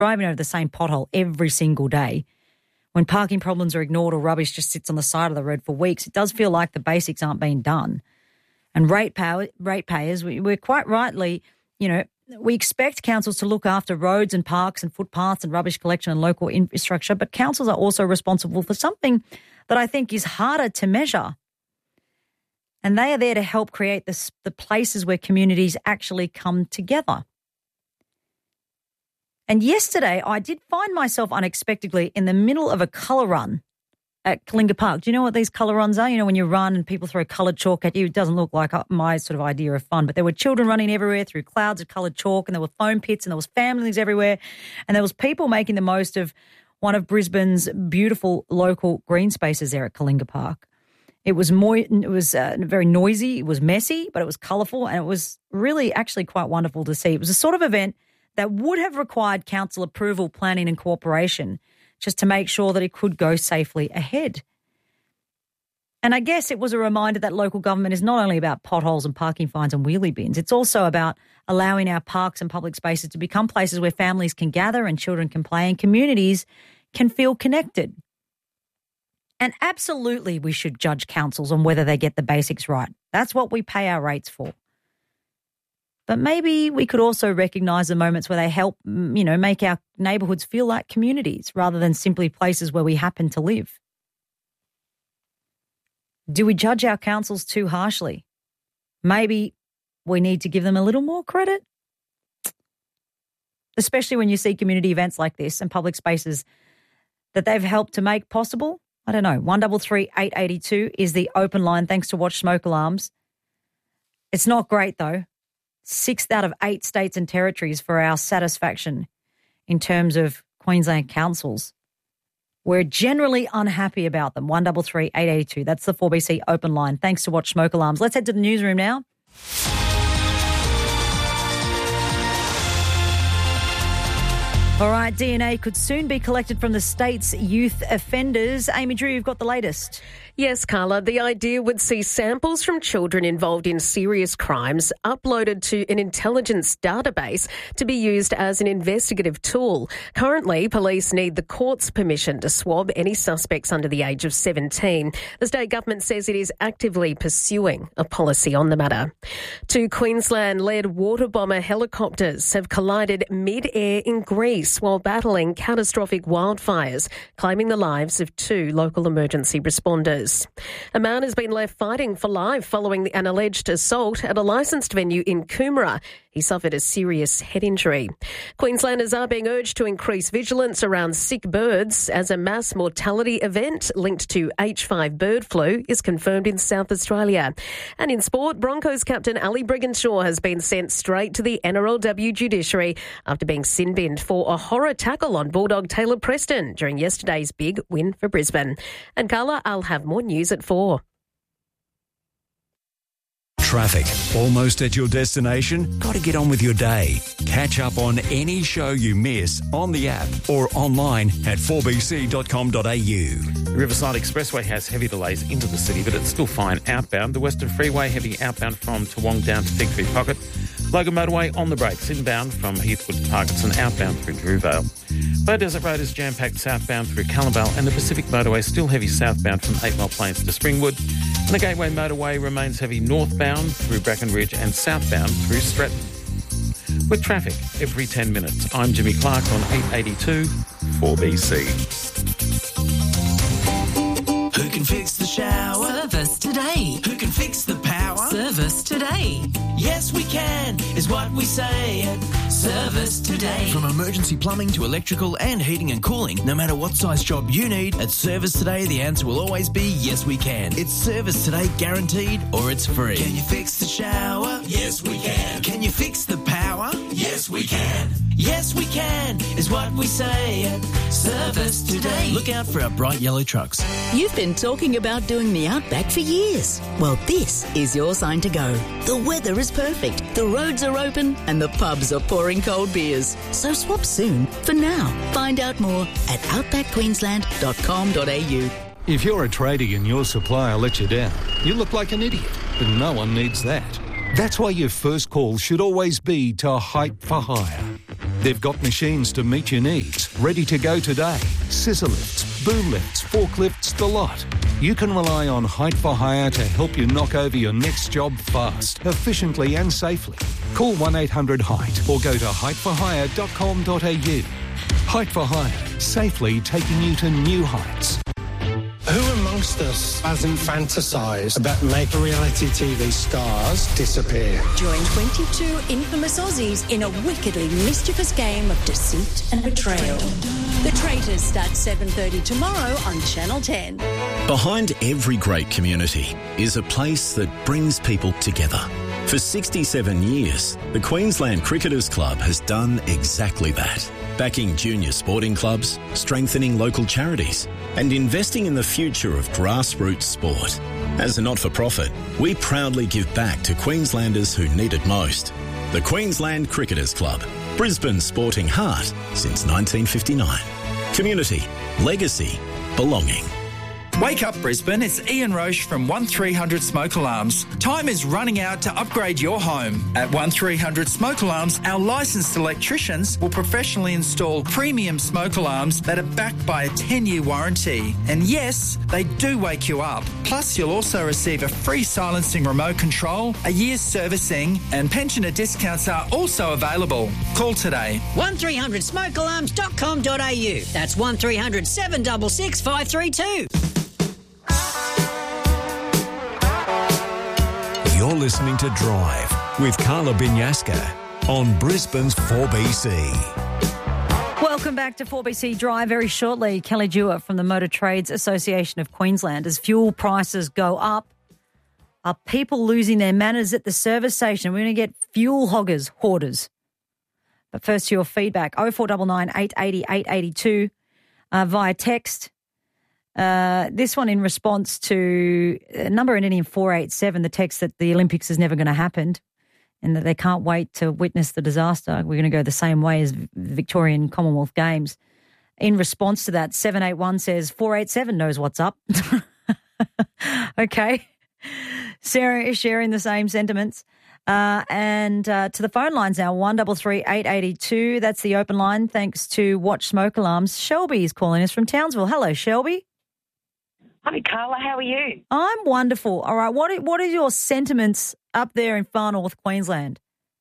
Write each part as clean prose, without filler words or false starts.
driving over the same pothole every single day, when parking problems are ignored or rubbish just sits on the side of the road for weeks, it does feel like the basics aren't being done. And ratepayers, we're quite rightly, we expect councils to look after roads and parks and footpaths and rubbish collection and local infrastructure, but councils are also responsible for something that I think is harder to measure. And they are there to help create the places where communities actually come together. And yesterday, I did find myself unexpectedly in the middle of a colour run at Kalinga Park. Do you know what these colour runs are? When you run and people throw coloured chalk at you, it doesn't look like my sort of idea of fun. But there were children running everywhere through clouds of coloured chalk, and there were foam pits, and there was families everywhere, and there was people making the most of one of Brisbane's beautiful local green spaces there at Kalinga Park. It was very noisy, it was messy, but it was colourful, and it was really actually quite wonderful to see. It was a sort of event that would have required council approval, planning and cooperation just to make sure that it could go safely ahead. And I guess it was a reminder that local government is not only about potholes and parking fines and wheelie bins, it's also about allowing our parks and public spaces to become places where families can gather and children can play and communities can feel connected. And absolutely we should judge councils on whether they get the basics right. That's what we pay our rates for. But maybe we could also recognise the moments where they help, make our neighbourhoods feel like communities rather than simply places where we happen to live. Do we judge our councils too harshly? Maybe we need to give them a little more credit. Especially when you see community events like this and public spaces that they've helped to make possible. I don't know, 133 882 is the open line thanks to Watch Smoke Alarms. It's not great though. 6 out of 8 states and territories for our satisfaction in terms of Queensland councils. We're generally unhappy about them. 133 882. That's the 4BC open line. Thanks to Watch Smoke Alarms. Let's head to the newsroom now. All right, DNA could soon be collected from the state's youth offenders. Amy Drew, you've got the latest. Yes, Carla. The idea would see samples from children involved in serious crimes uploaded to an intelligence database to be used as an investigative tool. Currently, police need the court's permission to swab any suspects under the age of 17. The state government says it is actively pursuing a policy on the matter. 2 Queensland-led water bomber helicopters have collided mid-air in Greece while battling catastrophic wildfires, claiming the lives of 2 local emergency responders. A man has been left fighting for life following an alleged assault at a licensed venue in Coomera. He suffered a serious head injury. Queenslanders are being urged to increase vigilance around sick birds as a mass mortality event linked to H5 bird flu is confirmed in South Australia. And in sport, Broncos captain Ali Brigginshaw has been sent straight to the NRLW judiciary after being sin-binned for a horror tackle on Bulldog Taylor Preston during yesterday's big win for Brisbane. And Carla, I'll have more news at 4. Traffic. Almost at your destination? Got to get on with your day. Catch up on any show you miss on the app or online at 4bc.com.au. The Riverside Expressway has heavy delays into the city, but it's still fine outbound. The Western Freeway, heavy outbound from Toowong down to Fig Tree Pocket. Logan Motorway on the brakes, inbound from Heathwood to Parkinson, outbound through Drewvale. Bow Desert Road is jam-packed southbound through Callabelle, and the Pacific Motorway still heavy southbound from 8 Mile Plains to Springwood. And the Gateway Motorway remains heavy northbound through Brackenridge and southbound through Stratton. With traffic every 10 minutes, I'm Jimmy Clark on 882 4BC. Who can fix the shower? Service today. Who can fix the power? Service today. Yes, we can, is what we say at Service Today. From emergency plumbing to electrical and heating and cooling, no matter what size job you need, at Service Today, the answer will always be yes, we can. It's Service Today guaranteed or it's free. Can you fix the shower? Yes, we can. Can you fix the power? Yes, we can. Yes, we can, is what we say at Service Today. Look out for our bright yellow trucks. You've been talking about doing the Outback for years. Well, this is your sign to go. The weather is perfect, the roads are open, and the pubs are pouring cold beers. So swap soon for now. Find out more at outbackqueensland.com.au. If you're a tradie and your supplier lets you down, you look like an idiot, but no one needs that. That's why your first call should always be to Hype for Hire. They've got machines to meet your needs, ready to go today. Scissor lifts, boom lifts, forklifts, the lot. You can rely on Height for Hire to help you knock over your next job fast, efficiently and safely. Call 1-800-HEIGHT or go to heightforhire.com.au. Height for Hire, safely taking you to new heights. Who amongst us hasn't fantasised about making reality TV stars disappear? Join 22 infamous Aussies in a wickedly mischievous game of deceit and betrayal. The Traitors starts 7:30 tomorrow on Channel 10. Behind every great community is a place that brings people together. For 67 years, the Queensland Cricketers Club has done exactly that, backing junior sporting clubs, strengthening local charities, and investing in the future of grassroots sport. As a not-for-profit, we proudly give back to Queenslanders who need it most. The Queensland Cricketers Club, Brisbane's sporting heart since 1959. Community, legacy, belonging. Wake up, Brisbane. It's Ian Roche from 1300 Smoke Alarms. Time is running out to upgrade your home. At 1300 Smoke Alarms, our licensed electricians will professionally install premium smoke alarms that are backed by a 10-year warranty. And yes, they do wake you up. Plus, you'll also receive a free silencing remote control, a year's servicing, and pensioner discounts are also available. Call today. 1300smokealarms.com.au. That's 1300 766 532. You're listening to Drive with Carla Binyaska on Brisbane's 4BC. Welcome back to 4BC Drive. Very shortly, Kelly Dewar from the Motor Trades Association of Queensland. As fuel prices go up, are people losing their manners at the service station? We're going to get fuel hoarders. But first, to your feedback, 0499 880 882 via text. This one in response to a number ending in 487, the text that the Olympics is never going to happen and that they can't wait to witness the disaster. We're going to go the same way as Victorian Commonwealth Games. In response to that, 781 says 487 knows what's up. Okay. Sarah is sharing the same sentiments. And to the phone lines now, 133 882. That's the open line. Thanks to Watch Smoke Alarms. Shelby is calling us from Townsville. Hello, Shelby. Hi, Carla. How are you? I'm wonderful. All right. What are your sentiments up there in far north Queensland?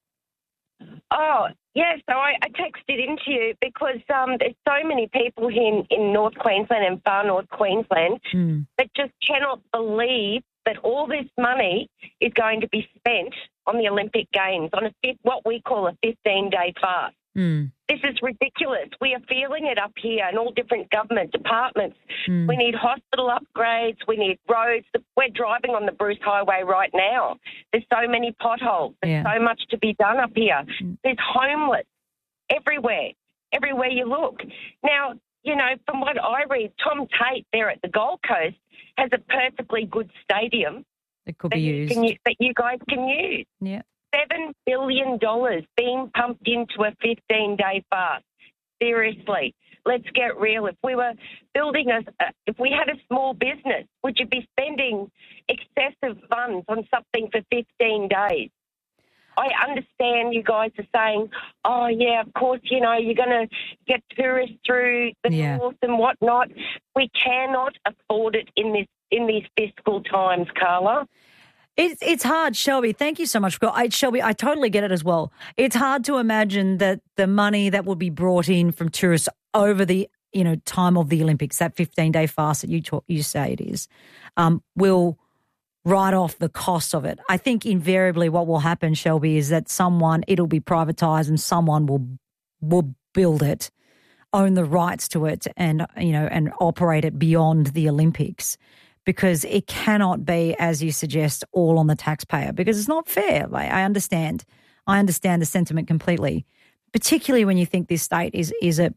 Oh, yeah. So I texted into you because there's so many people here in North Queensland and far north Queensland that just cannot believe that all this money is going to be spent on the Olympic Games on what we call a 15-day fast. This is ridiculous. We are feeling it up here in all different government departments. We need hospital upgrades. We need roads. We're driving on the Bruce Highway right now. There's so many potholes. There's so much to be done up here. There's homeless everywhere you look. Now, you know, from what I read, Tom Tate there at the Gold Coast has a perfectly good stadium that could be used. That you guys can use. Yeah. $7 billion being pumped into a 15-day fast. Seriously, let's get real. If we were if we had a small business, would you be spending excessive funds on something for 15 days? I understand you guys are saying, oh, yeah, of course, you know, you're going to get tourists through the north and whatnot. We cannot afford it in these fiscal times, Carla. It's hard, Shelby. Thank you so much. Shelby, I totally get it as well. It's hard to imagine that the money that will be brought in from tourists over the time of the Olympics, that 15-day fast that you say it is, will write off the cost of it. I think invariably what will happen, Shelby, is that it'll be privatised and someone will build it, own the rights to it, and operate it beyond the Olympics. Because it cannot be, as you suggest, all on the taxpayer, because it's not fair. I understand the sentiment completely, particularly when you think this state it's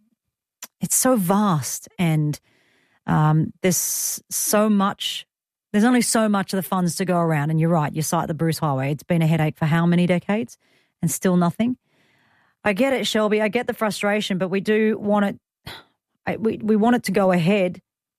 so vast and there's only so much of the funds to go around. And you're right, you cite the Bruce Highway. It's been a headache for how many decades and still nothing? I get it, Shelby. I get the frustration, but we do want it. We want it to go ahead.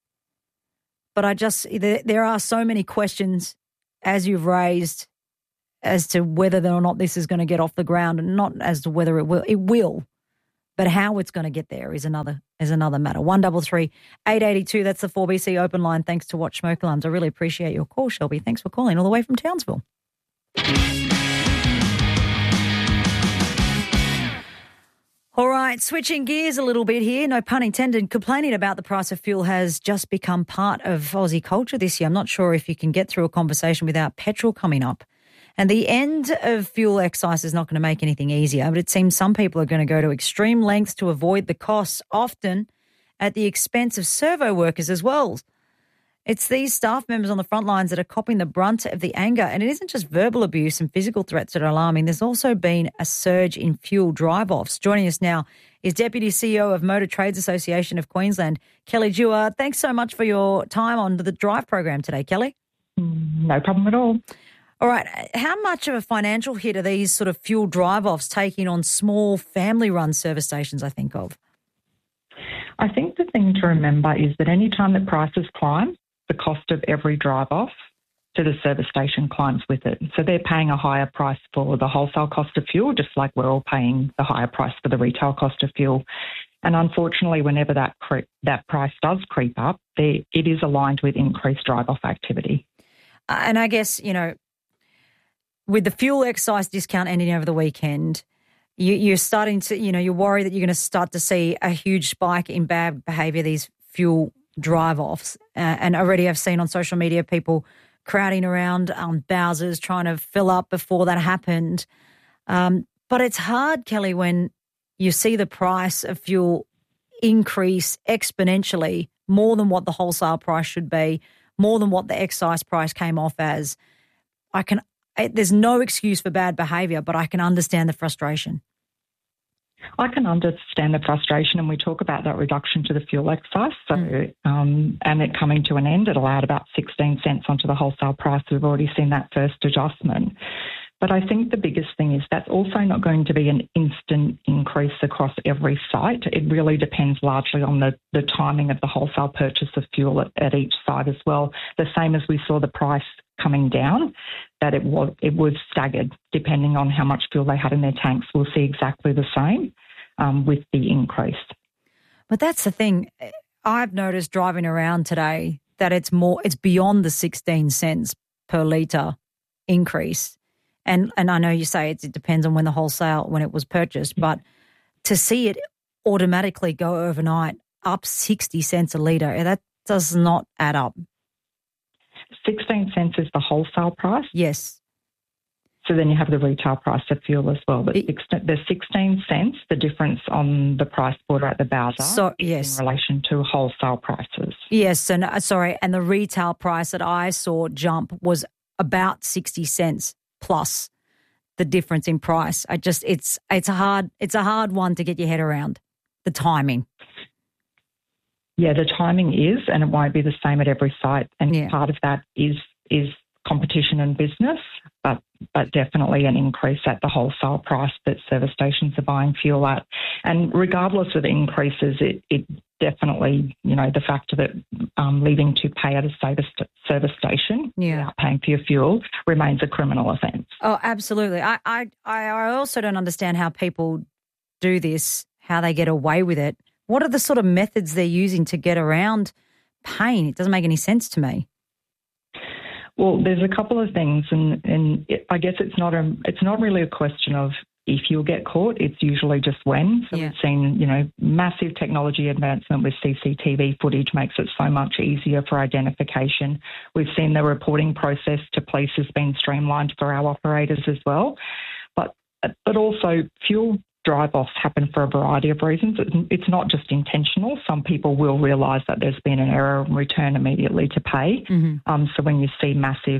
But there are so many questions, as you've raised, as to whether or not this is going to get off the ground and not as to whether it will. It will. But how it's going to get there is another matter. 133 882. That's the 4BC open line. Thanks to Watch Smoke Alarms. I really appreciate your call, Shelby. Thanks for calling all the way from Townsville. All right, switching gears a little bit here, no pun intended. Complaining about the price of fuel has just become part of Aussie culture this year. I'm not sure if you can get through a conversation without petrol coming up. And the end of fuel excise is not going to make anything easier, but it seems some people are going to go to extreme lengths to avoid the costs, often at the expense of servo workers as well. It's these staff members on the front lines that are copping the brunt of the anger. And it isn't just verbal abuse and physical threats that are alarming. There's also been a surge in fuel drive-offs. Joining us now is Deputy CEO of Motor Trades Association of Queensland, Kelly Dewar. Thanks so much for your time on the Drive program today, Kelly. No problem at all. All right. How much of a financial hit are these sort of fuel drive-offs taking on small family-run service stations, I think of? I think the thing to remember is that any time that prices climb, the cost of every drive-off to the service station climbs with it. So they're paying a higher price for the wholesale cost of fuel, just like we're all paying the higher price for the retail cost of fuel. And unfortunately, whenever that price does creep up, it is aligned with increased drive-off activity. And I guess, with the fuel excise discount ending over the weekend, you're starting to, you're worried that you're going to start to see a huge spike in bad behaviour, these fuel drive-offs. And already I've seen on social media people crowding around Bowsers trying to fill up before that happened. But it's hard, Kelly, when you see the price of fuel increase exponentially, more than what the wholesale price should be, more than what the excise price came off as. There's no excuse for bad behaviour, but I can understand the frustration. I can understand the frustration, and we talk about that reduction to the fuel excise. So, and it coming to an end, it allowed about 16 cents onto the wholesale price. We've already seen that first adjustment. But I think the biggest thing is that's also not going to be an instant increase across every site. It really depends largely on the timing of the wholesale purchase of fuel at each site as well. The same as we saw the price coming down, that it was staggered depending on how much fuel they had in their tanks. We'll see exactly the same with the increase. But that's the thing. I've noticed driving around today that it's beyond the 16 cents per litre increase. And I know you say it depends on when it was purchased, but to see it automatically go overnight up 60 cents a litre, that does not add up. 16 cents is the wholesale price? Yes. So then you have the retail price of fuel as well. But the 16 cents, the difference on the price border at the Bowser is in relation to wholesale prices. Yes, and and the retail price that I saw jump was about 60 cents plus the difference in price. It's a hard one to get your head around, the timing. Yeah, the timing is, and it won't be the same at every site. And part of that is competition and business, but definitely an increase at the wholesale price that service stations are buying fuel at. And regardless of the increases, it definitely, the factor that leaving to pay at a service station without paying for your fuel remains a criminal offence. Oh, absolutely. I also don't understand how people do this, how they get away with it. What are the sort of methods they're using to get around paying? It doesn't make any sense to me. Well, there's a couple of things, and I guess it's not really a question of if you'll get caught. It's usually just when. So we've seen, massive technology advancement with CCTV footage makes it so much easier for identification. We've seen the reporting process to police has been streamlined for our operators as well, but also fuel drive-offs happen for a variety of reasons. It's not just intentional. Some people will realise that there's been an error and return immediately to pay. Mm-hmm. So when you see massive,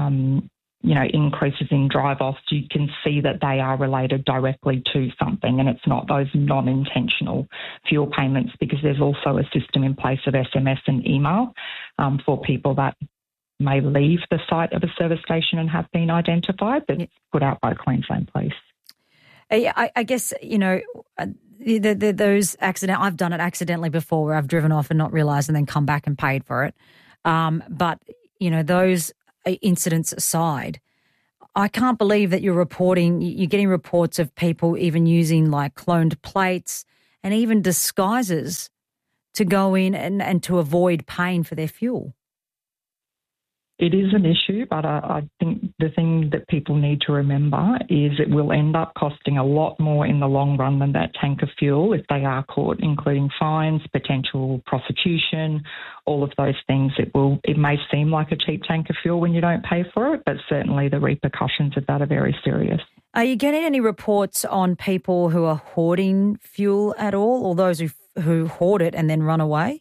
increases in drive-offs, you can see that they are related directly to something, and it's not those non-intentional fuel payments, because there's also a system in place of SMS and email for people that may leave the site of a service station and have been identified. That's put out by Queensland Police. I guess, those accident. I've done it accidentally before, where I've driven off and not realised and then come back and paid for it. But those incidents aside, I can't believe that you're getting reports of people even using like cloned plates, and even disguises to go in and to avoid paying for their fuel. It is an issue, but I think the thing that people need to remember is it will end up costing a lot more in the long run than that tank of fuel if they are caught, including fines, potential prosecution, all of those things. It may seem like a cheap tank of fuel when you don't pay for it, but certainly the repercussions of that are very serious. Are you getting any reports on people who are hoarding fuel at all, or those who hoard it and then run away?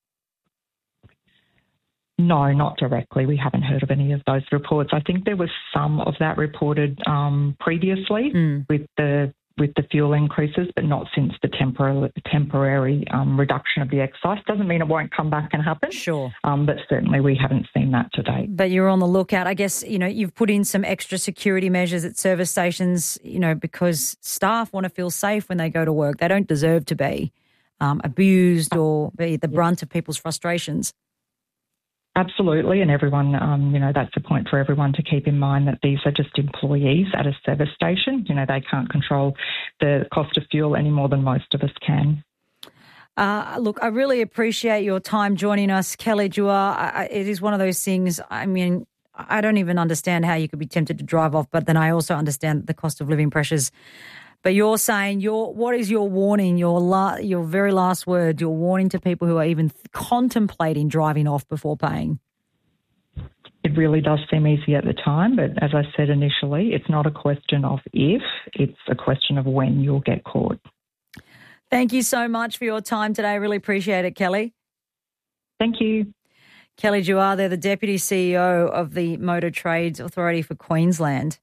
No, not directly. We haven't heard of any of those reports. I think there was some of that reported previously with the fuel increases, but not since the temporary reduction of the excise. Doesn't mean it won't come back and happen. Sure. But certainly we haven't seen that to date. But you're on the lookout. I guess, you've put in some extra security measures at service stations, because staff want to feel safe when they go to work. They don't deserve to be abused or be the brunt of people's frustrations. Absolutely, and everyone, that's a point for everyone to keep in mind that these are just employees at a service station. They can't control the cost of fuel any more than most of us can. Look, I really appreciate your time joining us, Kelly Dewar. It is one of those things, I don't even understand how you could be tempted to drive off, but then I also understand the cost of living pressures. But you're saying, what is your warning, your very last word, your warning to people who are even contemplating driving off before paying? It really does seem easy at the time, but as I said initially, it's not a question of if, it's a question of when you'll get caught. Thank you so much for your time today. I really appreciate it, Kelly. Thank you. Kelly Dewar, they're the Deputy CEO of the Motor Trades Authority for Queensland.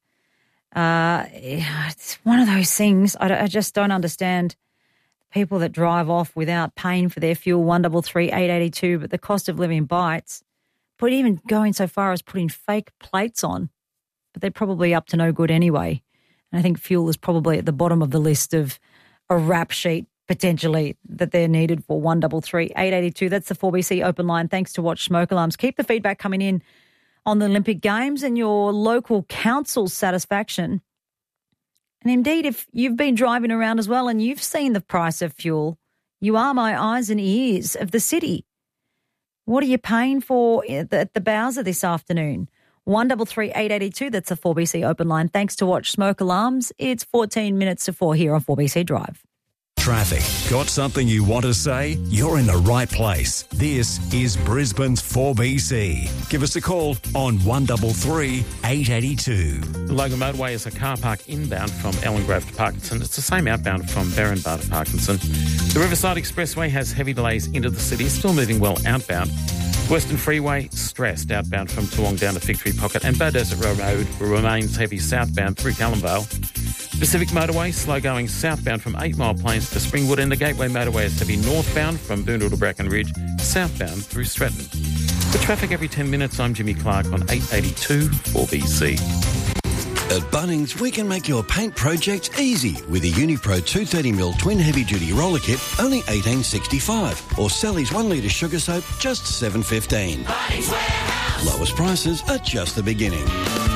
It's one of those things. I just don't understand people that drive off without paying for their fuel. 133 882, but the cost of living bites. But even going so far as putting fake plates on, but they're probably up to no good anyway. And I think fuel is probably at the bottom of the list of a rap sheet potentially that they're needed for. 133 882. That's the 4BC open line. Thanks to Watch Smoke Alarms. Keep the feedback coming in on the Olympic Games and your local council's satisfaction. And indeed, if you've been driving around as well and you've seen the price of fuel, you are my eyes and ears of the city. What are you paying for at the Bowser this afternoon? 133 882, that's the 4BC open line. Thanks to Watch Smoke Alarms. It's 14 minutes to 4 here on 4BC Drive. Traffic. Got something you want to say? You're in the right place. This is Brisbane's 4BC. Give us a call on 133 882. The Logan Motorway is a car park inbound from Ellen Grove to Parkinson. It's the same outbound from Berrinbar to Parkinson. The Riverside Expressway has heavy delays into the city, still moving well outbound. Western Freeway stressed outbound from Toowong down to Fig Tree Pocket, and Bow Desert Road remains heavy southbound through Callumvale. Pacific Motorway slow going southbound from 8 Mile Plains to Springwood, and the Gateway Motorway is heavy northbound from Boondall to Bracken Ridge, southbound through Stratton. For traffic every 10 minutes, I'm Jimmy Clark on 882 4BC. At Bunnings, we can make your paint project easy with a Unipro 230mm twin heavy-duty roller kit, only $18.65, or Sally's 1 litre sugar soap, just $7.15. Bunnings Warehouse. Lowest prices are just the beginning.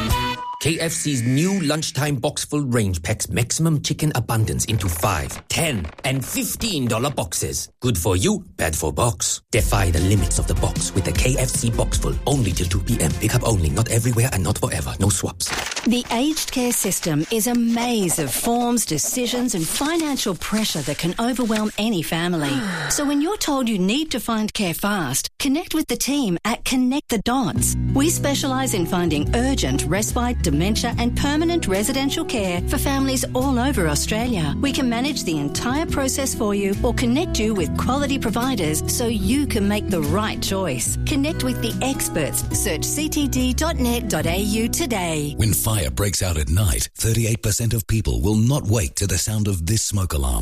KFC's new lunchtime box full range packs maximum chicken abundance into 5, 10 and $15 boxes. Good for you, bad for box. Defy the limits of the box with the KFC box full. Only till 2 p.m. Pick up only, not everywhere and not forever. No swaps. The aged care system is a maze of forms, decisions and financial pressure that can overwhelm any family. So when you're told you need to find care fast, connect with the team at Connect the Dots. We specialise in finding urgent respite, dementia and permanent residential care for families all over Australia. We can manage the entire process for you or connect you with quality providers so you can make the right choice. Connect with the experts. Search ctd.net.au today. When fire breaks out at night, 38% of people will not wake to the sound of this smoke alarm.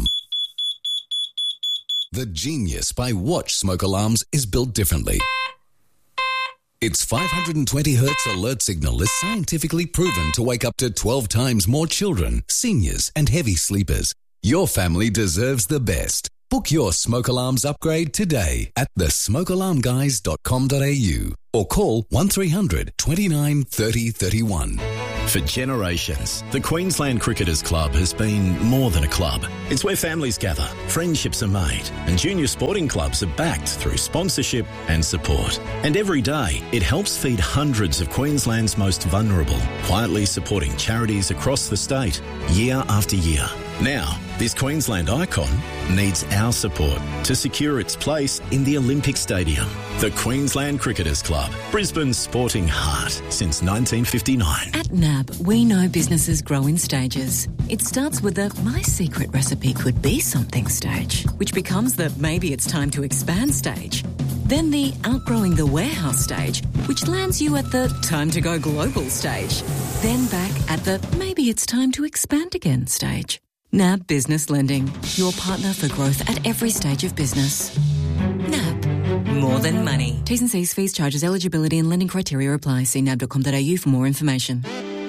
The Genius by Watch Smoke Alarms is built differently. Its 520 Hz alert signal is scientifically proven to wake up to 12 times more children, seniors and heavy sleepers. Your family deserves the best. Book your smoke alarms upgrade today at thesmokealarmguys.com.au or call 1300 29 30 31. For generations, the Queensland Cricketers Club has been more than a club. It's where families gather, friendships are made, and junior sporting clubs are backed through sponsorship and support. And every day, it helps feed hundreds of Queensland's most vulnerable, quietly supporting charities across the state, year after year. Now, this Queensland icon needs our support to secure its place in the Olympic Stadium. The Queensland Cricketers Club, Brisbane's sporting heart since 1959. At NAB, we know businesses grow in stages. It starts with the my secret recipe could be something stage, which becomes the maybe it's time to expand stage. Then the outgrowing the warehouse stage, which lands you at the time to go global stage. Then back at the maybe it's time to expand again stage. NAB Business Lending, your partner for growth at every stage of business. NAB, more than money. T's and C's, fees, charges, eligibility and lending criteria apply. See nab.com.au for more information.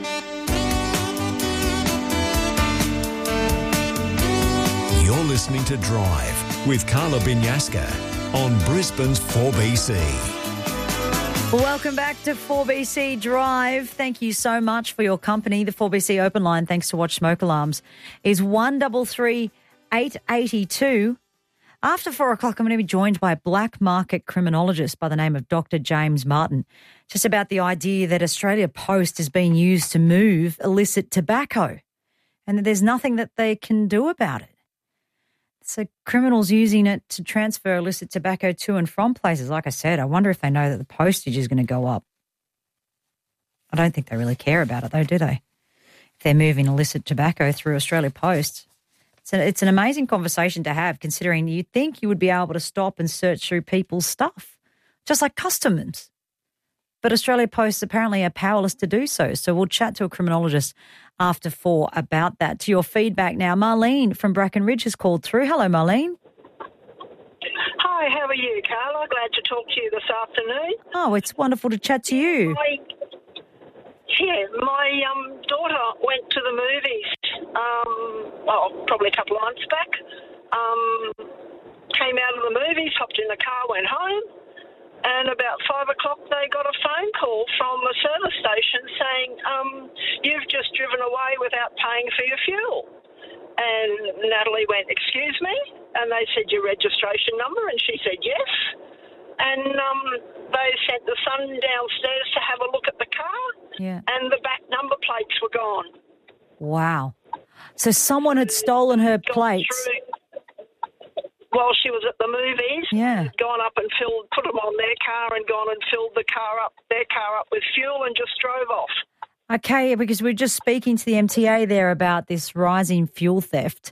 You're listening to Drive with Carla Binyaska on Brisbane's 4BC. Welcome back to 4BC Drive. Thank you so much for your company. The 4BC open line, thanks to Watch Smoke Alarms, is 133 882. After 4 o'clock, I'm going to be joined by a black market criminologist by the name of Dr. James Martin, just about the idea that Australia Post is being used to move illicit tobacco and that there's nothing that they can do about it. So criminals using it to transfer illicit tobacco to and from places. Like I said, I wonder if they know that the postage is going to go up. I don't think they really care about it though, do they? If they're moving illicit tobacco through Australia Post. It's an amazing conversation to have, considering you'd think you would be able to stop and search through people's stuff, just like customs. But Australia Post apparently are powerless to do so. So we'll chat to a criminologist after 4 about that. To your feedback now, Marlene from Bracken Ridge has called through. Hello, Marlene. Hi, how are you, Carla? Glad to talk to you this afternoon. Oh, it's wonderful to chat to you. My daughter went to the movies, probably a couple of months back. Came out of the movies, hopped in the car, went home, and about 5 o'clock they got a phone call from a service station saying, you've just driven away without paying for your fuel. And Natalie went, excuse me? And they said, your registration number? And she said, yes. And they sent the son downstairs to have a look at the car, and the back number plates were gone. Wow. So someone had stolen her plates. While she was at the movies, gone up and put them on their car and gone and filled their car up with fuel and just drove off. Okay, because we're just speaking to the MTA there about this rising fuel theft.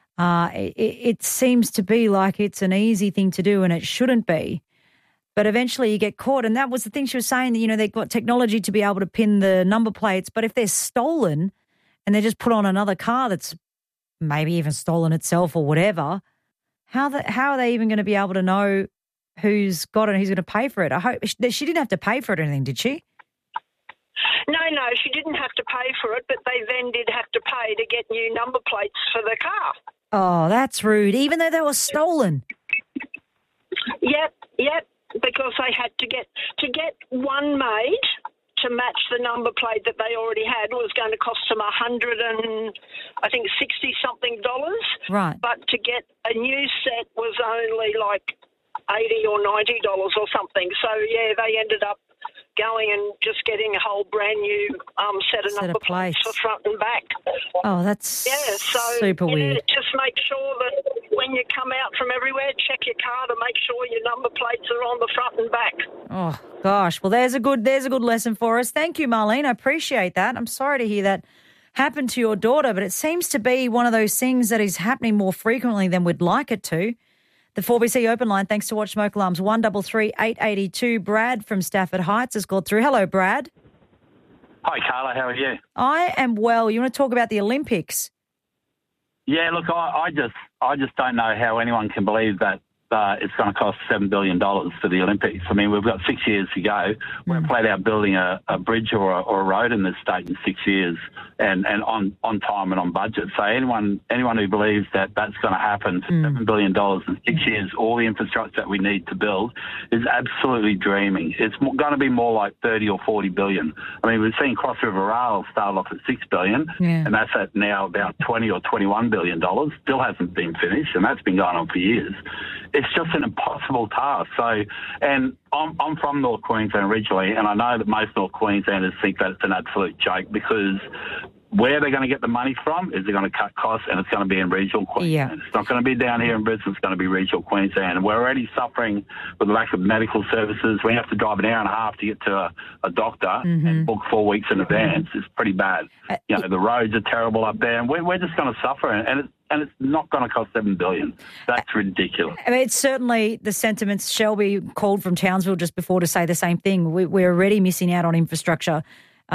It seems to be like it's an easy thing to do and it shouldn't be. But eventually you get caught. And that was the thing she was saying, that, they've got technology to be able to pin the number plates. But if they're stolen and they're just put on another car that's maybe even stolen itself or whatever, how are they even going to be able to know who's got it and who's going to pay for it? I hope she didn't have to pay for it or anything, did she? No, she didn't have to pay for it, but they then did have to pay to get new number plates for the car. Oh, that's rude, even though they were stolen. Yep, because they had to get one made to match the number plate that they already had was going to cost them $160 something. Right. But to get a new set was only like $80 or $90 or something. So they ended up going and just getting a whole brand new set of number plates for front and back. Oh, that's super weird. Just make sure that when you come out from everywhere, check your car to make sure your number plates are on the front and back. Oh gosh, well there's a good lesson for us. Thank you, Marlene. I appreciate that. I'm sorry to hear that happened to your daughter, but it seems to be one of those things that is happening more frequently than we'd like it to. The 4BC open line, thanks to Watch Smoke Alarms, 133 882. Brad from Stafford Heights has called through. Hello, Brad. Hi, Carla. How are you? I am well. You want to talk about the Olympics? Yeah, look, I just don't know how anyone can believe that it's going to cost $7 billion for the Olympics. I mean, we've got 6 years to go. We're flat out building a bridge or a road in this state in 6 years, and on time and on budget. So anyone who believes that that's going to happen for $7 billion in 6 years, all the infrastructure that we need to build, is absolutely dreaming. It's going to be more like 30 or 40 billion. I mean, we've seen Cross River Rail start off at $6 billion, and that's at now about $20 or $21 billion. Still hasn't been finished, and that's been going on for years. It's just an impossible task. So, and I'm from North Queensland originally, and I know that most North Queenslanders think that it's an absolute joke, because where they're going to get the money from is they're going to cut costs, and it's going to be in regional Queensland. It's not going to be down here in Brisbane. It's going to be regional Queensland. And we're already suffering with the lack of medical services. We have to drive an hour and a half to get to a doctor and book 4 weeks in advance. It's pretty bad. The roads are terrible up there, and we're just going to suffer. And it's not going to cost $7 billion. That's ridiculous. I mean, it's certainly the sentiments. Shelby called from Townsville just before to say the same thing. We're already missing out on infrastructure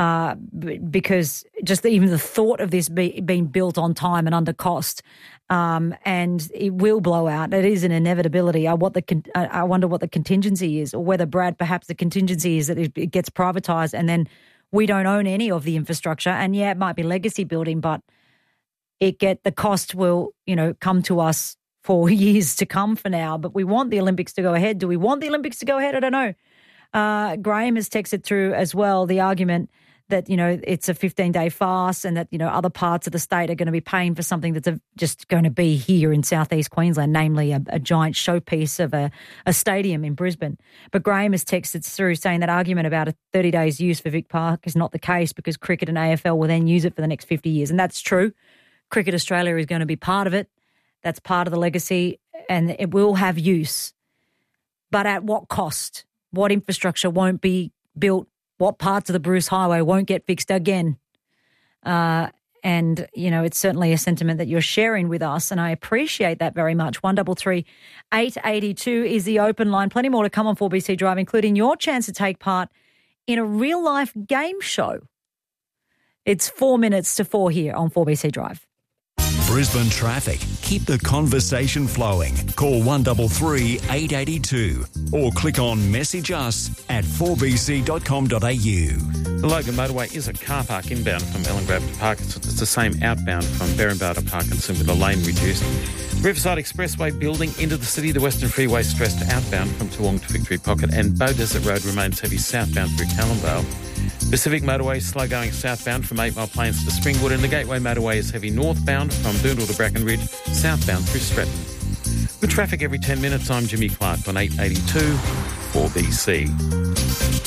because just even the thought of this being built on time and under cost, and it will blow out. It is an inevitability. I wonder what the contingency is, or whether, Brad, perhaps the contingency is that it gets privatised and then we don't own any of the infrastructure. And yeah, it might be legacy building, but the cost will, come to us for years to come for now. But we want the Olympics to go ahead. Do we want the Olympics to go ahead? I don't know. Graham has texted through as well the argument that, it's a 15-day fast and that, other parts of the state are going to be paying for something that's just going to be here in southeast Queensland, namely a giant showpiece of a stadium in Brisbane. But Graham has texted through saying that argument about a 30 days use for Vic Park is not the case, because cricket and AFL will then use it for the next 50 years. And that's true. Cricket Australia is going to be part of it. That's part of the legacy, and it will have use. But at what cost? What infrastructure won't be built? What parts of the Bruce Highway won't get fixed again? And, it's certainly a sentiment that you're sharing with us, and I appreciate that very much. 133 882 is the open line. Plenty more to come on 4BC Drive, including your chance to take part in a real-life game show. It's 4 minutes to 4 here on 4BC Drive. Brisbane traffic. Keep the conversation flowing. Call 133 882 or click on message us at 4bc.com.au. The Logan Motorway is a car park inbound from Ellengrove to Parkinson. It's the same outbound from Berrinba to Parkinson with a lane reduced. Riverside Expressway building into the city. The Western Freeway stressed outbound from Toowong to Victory Pocket, and Bow Desert Road remains heavy southbound through Callumvale. Pacific Motorway slow going southbound from 8 Mile Plains to Springwood, and the Gateway Motorway is heavy northbound from Boondall to Brackenridge, southbound through Stratton. With traffic every 10 minutes, I'm Jimmy Clark on 882 4BC.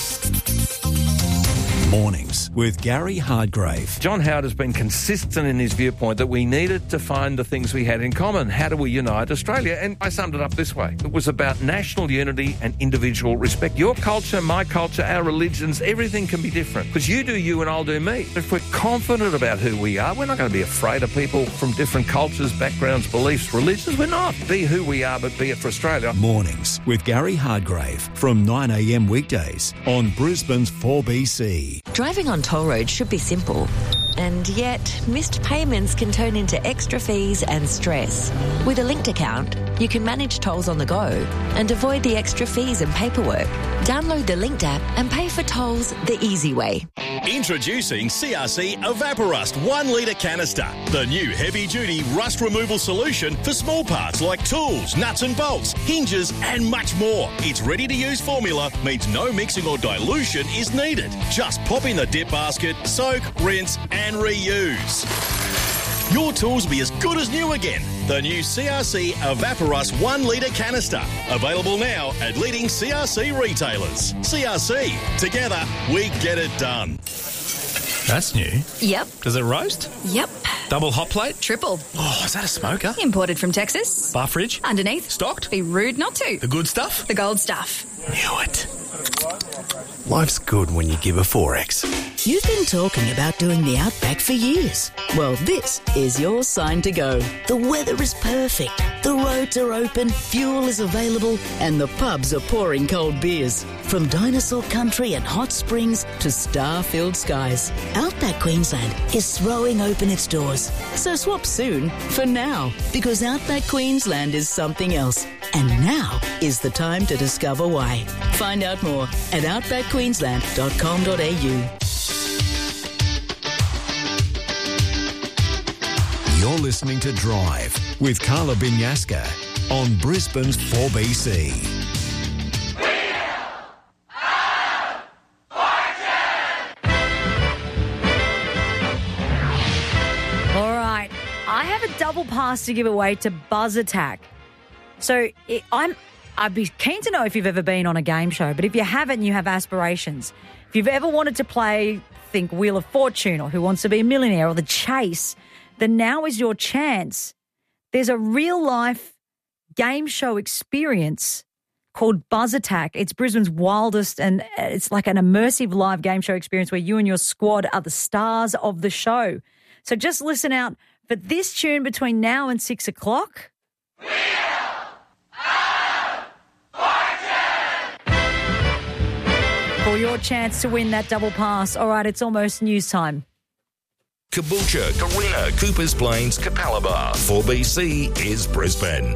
Mornings with Gary Hardgrave. John Howard has been consistent in his viewpoint that we needed to find the things we had in common. How do we unite Australia? And I summed it up this way. It was about national unity and individual respect. Your culture, my culture, our religions, everything can be different. Because you do you and I'll do me. If we're confident about who we are, we're not going to be afraid of people from different cultures, backgrounds, beliefs, religions. We're not. Be who we are, but be it for Australia. Mornings with Gary Hardgrave from 9 a.m. weekdays on Brisbane's 4BC. Driving on toll roads should be simple, and yet missed payments can turn into extra fees and stress. With a linked account, you can manage tolls on the go and avoid the extra fees and paperwork. Download the Linked app and pay for tolls the easy way. Introducing CRC Evaporust 1 litre canister, the new heavy-duty rust removal solution for small parts like tools, nuts and bolts, hinges and much more. Its ready-to-use formula means no mixing or dilution is needed. Just pop in the dip basket, soak, rinse and reuse. Your tools will be as good as new again. The new CRC Evaporust 1 litre canister. Available now at leading CRC retailers. CRC. Together, we get it done. That's new. Yep. Does it roast? Yep. Double hot plate? Triple. Oh, is that a smoker? Imported from Texas. Bar fridge? Underneath. Stocked? Be rude not to. The good stuff? The gold stuff. Knew it. Life's good when you give a 4X. You've been talking about doing the Outback for years. Well, this is your sign to go. The weather is perfect. The roads are open, fuel is available, and the pubs are pouring cold beers. From dinosaur country and hot springs to star-filled skies, Outback Queensland is throwing open its doors. So swap soon for now, because Outback Queensland is something else. And now is the time to discover why. Find out more at outbackqueensland.com.au. You're listening to Drive with Carla Binyaska on Brisbane's 4BC. All right, I have a double pass to give away to Buzz Attack. So I'd be keen to know if you've ever been on a game show, but if you haven't and you have aspirations, if you've ever wanted to play, think Wheel of Fortune or Who Wants to Be a Millionaire or The Chase, then now is your chance. There's a real-life game show experience called Buzz Attack. It's Brisbane's wildest, and it's like an immersive live game show experience where you and your squad are the stars of the show. So just listen out for this tune between now and 6 o'clock. For your chance to win that double pass. All right, it's almost news time. Caboolture, Carina, Coopers Plains, Capalaba. 4BC is Brisbane.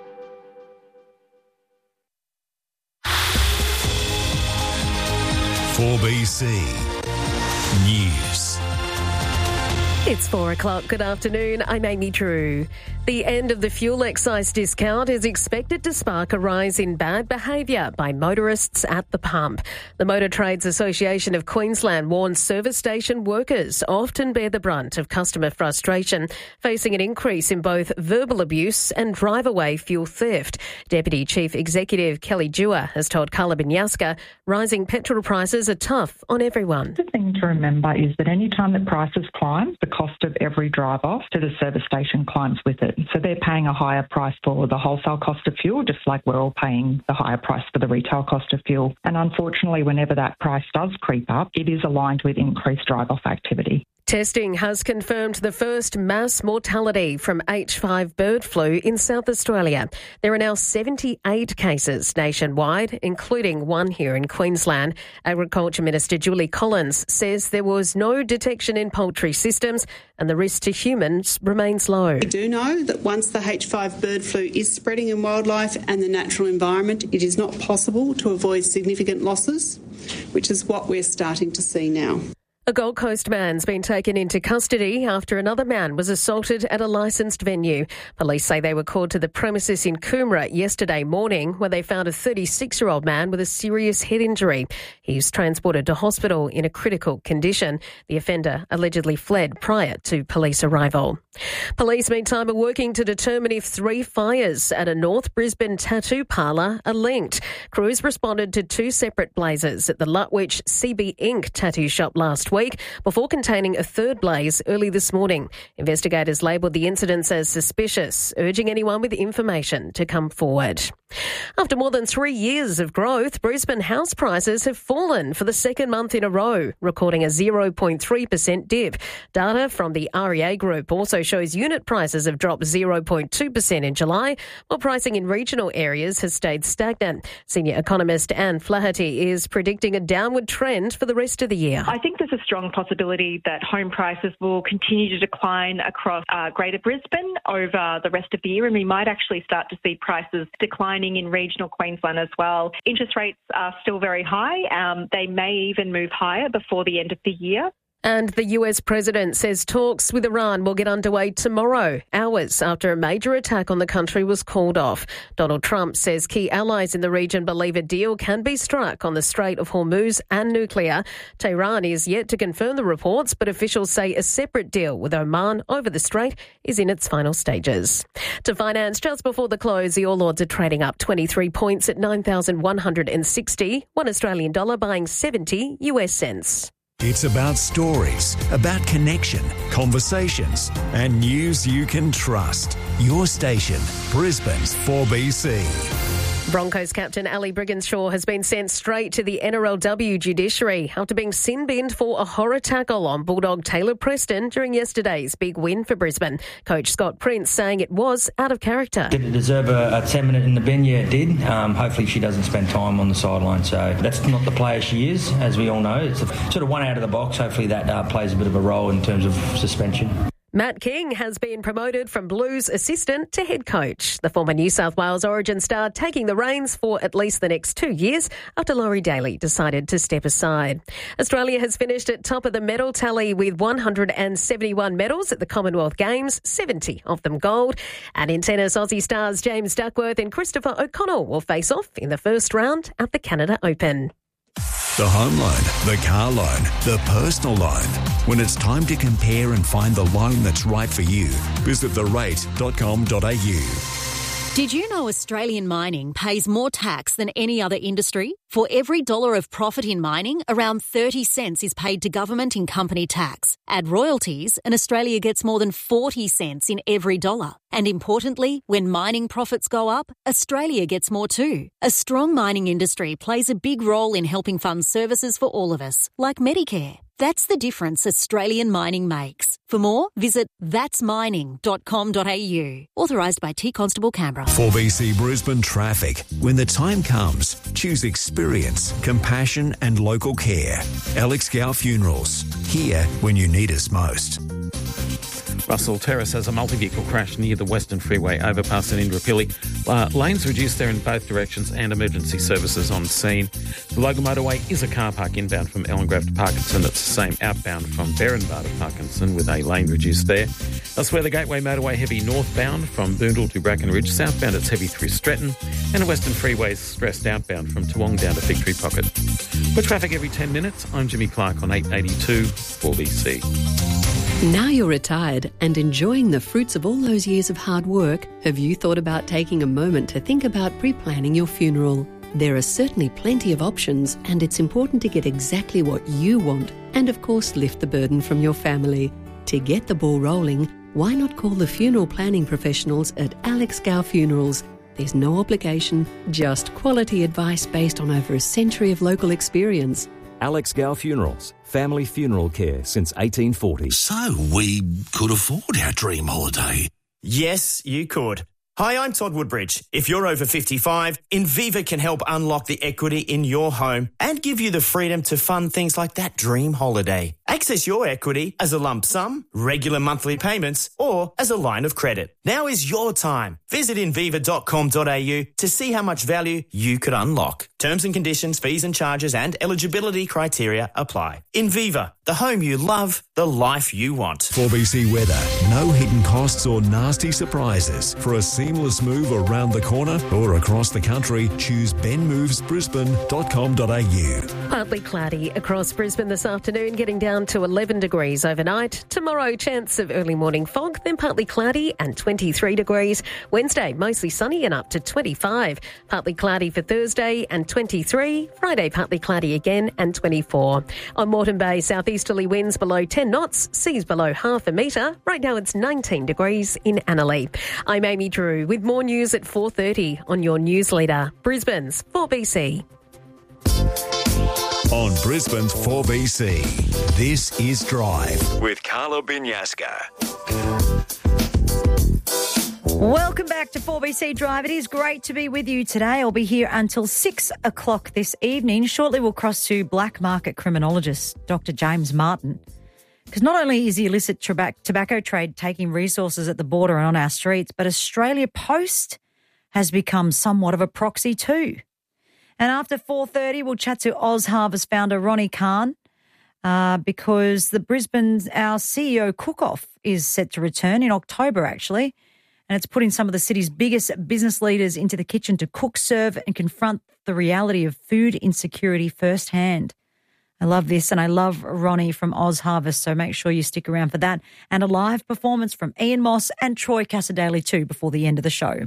"4BC News." It's 4 o'clock. Good afternoon. I'm Amy Drew. The end of the fuel excise discount is expected to spark a rise in bad behaviour by motorists at the pump. The Motor Trades Association of Queensland warns service station workers often bear the brunt of customer frustration, facing an increase in both verbal abuse and drive-away fuel theft. Deputy Chief Executive Kelly Dewar has told Carla Binyaska rising petrol prices are tough on everyone. The thing to remember is that any time that prices climb, the cost of every drive-off to the service station climbs with it. So they're paying a higher price for the wholesale cost of fuel, just like we're all paying the higher price for the retail cost of fuel. And unfortunately, whenever that price does creep up, it is aligned with increased drive-off activity. Testing has confirmed the first mass mortality from H5 bird flu in South Australia. There are now 78 cases nationwide, including one here in Queensland. Agriculture Minister Julie Collins says there was no detection in poultry systems and the risk to humans remains low. We do know that once the H5 bird flu is spreading in wildlife and the natural environment, it is not possible to avoid significant losses, which is what we're starting to see now. A Gold Coast man's been taken into custody after another man was assaulted at a licensed venue. Police say they were called to the premises in Coomera yesterday morning, where they found a 36-year-old man with a serious head injury. He was transported to hospital in a critical condition. The offender allegedly fled prior to police arrival. Police, meantime, are working to determine if 3 fires at a North Brisbane tattoo parlour are linked. Crews responded to 2 separate blazes at the Lutwyche CB Inc. tattoo shop last week before containing a 3rd blaze early this morning. Investigators labelled the incidents as suspicious, urging anyone with information to come forward. After more than 3 years of growth, Brisbane house prices have fallen for the second month in a row, recording a 0.3% dip. Data from the REA Group also shows unit prices have dropped 0.2% in July, while pricing in regional areas has stayed stagnant. Senior economist Anne Flaherty is predicting a downward trend for the rest of the year. I think there's a strong possibility that home prices will continue to decline across Greater Brisbane over the rest of the year, and we might actually start to see prices declining in regional Queensland as well. Interest rates are still very high. They may even move higher before the end of the year. And the US president says talks with Iran will get underway tomorrow, hours after a major attack on the country was called off. Donald Trump says key allies in the region believe a deal can be struck on the Strait of Hormuz and nuclear. Tehran is yet to confirm the reports, but officials say a separate deal with Oman over the strait is in its final stages. To finance, just before the close, the All Ords are trading up 23 points at 9,160, $1 Australian buying 70 US cents. It's about stories, about connection, conversations, and news you can trust. Your station, Brisbane's 4BC. Broncos captain Ali Brigginshaw has been sent straight to the NRLW judiciary after being sin-binned for a horror tackle on Bulldog Taylor Preston during yesterday's big win for Brisbane. Coach Scott Prince saying it was out of character. Did it deserve a 10-minute in the bin? Yeah, it did. Hopefully she doesn't spend time on the sideline. So that's not the player she is, as we all know. It's sort of one out of the box. Hopefully that plays a bit of a role in terms of suspension. Matt King has been promoted from Blues assistant to head coach. The former New South Wales Origin star taking the reins for at least the next 2 years after Laurie Daly decided to step aside. Australia has finished at top of the medal tally with 171 medals at the Commonwealth Games, 70 of them gold. And in tennis, Aussie stars James Duckworth and Christopher O'Connell will face off in the first round at the Canada Open. The home loan, the car loan, the personal loan. When it's time to compare and find the loan that's right for you, visit therate.com.au. Did you know Australian mining pays more tax than any other industry? For every dollar of profit in mining, around 30 cents is paid to government in company tax. Add royalties and Australia gets more than 40 cents in every dollar. And importantly, when mining profits go up, Australia gets more too. A strong mining industry plays a big role in helping fund services for all of us, like Medicare. That's the difference Australian mining makes. For more, visit thatsmining.com.au. Authorised by T Constable Canberra. 4BC Brisbane traffic. When the time comes, choose experience, compassion and local care. Alex Gow Funerals. Here when you need us most. Russell Terrace has a multi-vehicle crash near the Western Freeway overpass in Indooroopilly. Lanes reduced there in both directions and emergency services on scene. The Logan Motorway is a car park inbound from Ellengrove to Parkinson. It's the same outbound from Berrinbar to Parkinson with a lane reduced there. Elsewhere, the Gateway Motorway heavy northbound from Boondall to Bracken Ridge. Southbound it's heavy through Stretton. And the Western Freeway is stressed outbound from Toowong down to Fig Tree Pocket. For traffic every 10 minutes, I'm Jimmy Clark on 882 4BC. Now you're retired and enjoying the fruits of all those years of hard work, have you thought about taking a moment to think about pre-planning your funeral? There are certainly plenty of options, and it's important to get exactly what you want and, of course, lift the burden from your family. To get the ball rolling, why not call the funeral planning professionals at Alex Gow Funerals? There's no obligation, just quality advice based on over a century of local experience. Alex Gow Funerals, family funeral care since 1840. So we could afford our dream holiday. Yes, you could. Hi, I'm Todd Woodbridge. If you're over 55, Inviva can help unlock the equity in your home and give you the freedom to fund things like that dream holiday. Access your equity as a lump sum, regular monthly payments, or as a line of credit. Now is your time. Visit inviva.com.au to see how much value you could unlock. Terms and conditions, fees and charges and eligibility criteria apply. Inviva, the home you love, the life you want. 4BC weather. No hidden costs or nasty surprises. For a seamless move around the corner or across the country, choose benmovesbrisbane.com.au. Partly cloudy across Brisbane this afternoon, getting down to 11 degrees overnight. Tomorrow, chance of early morning fog, then partly cloudy and 23 degrees. Wednesday, mostly sunny and up to 25. Partly cloudy for Thursday and 23. Friday, partly cloudy again and 24. On Moreton Bay, southeasterly winds below 10 knots, seas below half a metre. Right now it's 19 degrees in Annerley. I'm Amy Drew with more news at 4:30 on your news leader, Brisbane's 4BC. On Brisbane's 4BC, this is Drive with Carla Binyaska. Welcome back to 4BC Drive. It is great to be with you today. I'll be here until 6 o'clock this evening. Shortly we'll cross to black market criminologist Dr. James Martin. Because not only is the illicit tobacco trade taking resources at the border and on our streets, but Australia Post has become somewhat of a proxy too. And after 4:30, we'll chat to Oz Harvest founder Ronnie Khan because our CEO cook-off is set to return in October, actually. And it's putting some of the city's biggest business leaders into the kitchen to cook, serve and confront the reality of food insecurity firsthand. I love this, and I love Ronnie from Oz Harvest, so make sure you stick around for that. And a live performance from Ian Moss and Troy Cassadaly too before the end of the show.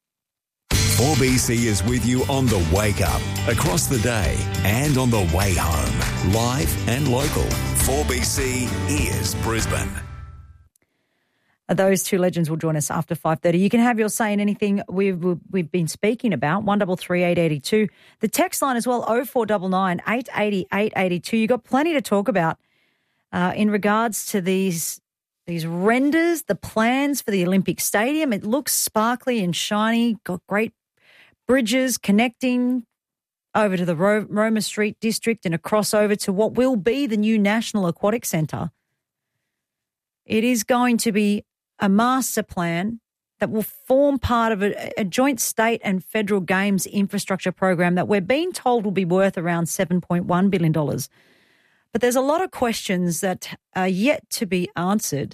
4BC is with you on the wake up, across the day and on the way home. Live and local. 4BC is Brisbane. Those two legends will join us after 5:30. You can have your say in anything we've been speaking about, 1338 882. The text line as well, 0499 880 882. You've got plenty to talk about in regards to these renders, the plans for the Olympic Stadium. It looks sparkly and shiny, got great bridges connecting over to the Roma Street district and across over to what will be the new National Aquatic Centre. It is going to be a master plan that will form part of a joint state and federal games infrastructure program that we're being told will be worth around $7.1 billion. But there's a lot of questions that are yet to be answered.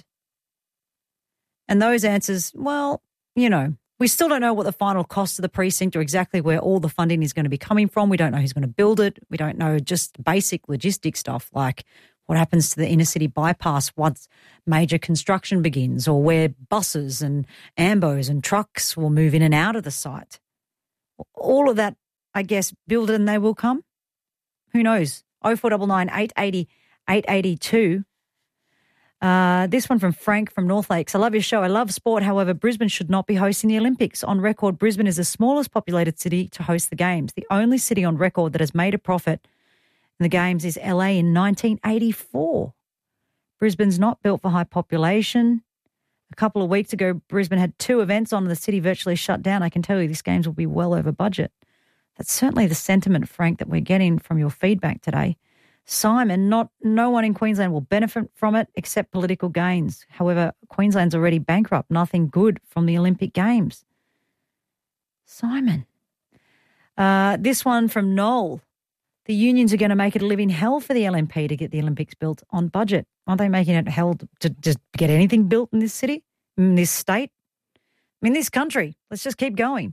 And those answers, well, you know, we still don't know what the final cost of the precinct or exactly where all the funding is going to be coming from. We don't know who's going to build it. We don't know just basic logistic stuff like what happens to the inner city bypass once major construction begins, or where buses and ambos and trucks will move in and out of the site. All of that, I guess, build it and they will come. Who knows? 0499 880 882. This one from Frank from North Lakes. I love your show. I love sport. However, Brisbane should not be hosting the Olympics. On record, Brisbane is the smallest populated city to host the Games. The only city on record that has made a profit in the Games is LA in 1984. Brisbane's not built for high population. A couple of weeks ago, Brisbane had 2 events on, the city virtually shut down. I can tell you this Games will be well over budget. That's certainly the sentiment, Frank, that we're getting from your feedback today. Simon, no one in Queensland will benefit from it except political gains. However, Queensland's already bankrupt. Nothing good from the Olympic Games. Simon. This one from Noel. The unions are going to make it a living hell for the LNP to get the Olympics built on budget. Aren't they making it hell to just get anything built in this city, in this state, in this country? Let's just keep going.